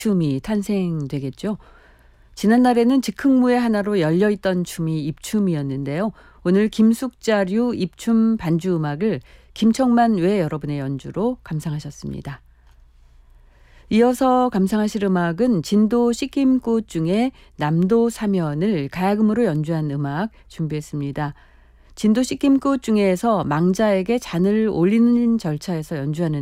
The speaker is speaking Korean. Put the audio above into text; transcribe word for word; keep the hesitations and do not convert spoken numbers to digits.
춤이 탄생되겠죠. 지난날에는 즉흥무의 하나로 열려있던 춤이 입춤이었는데요. 오늘 김숙자류 입춤 반주 음악을 김청만 외 여러분의 연주로 감상하셨습니다. 이어서 감상하실 음악은 진도 씻김꽃 중에 남도 사면을 가야금으로 연주한 음악 준비했습니다. 진도 씻김꽃 중에서 망자에게 잔을 올리는 절차에서 연주하는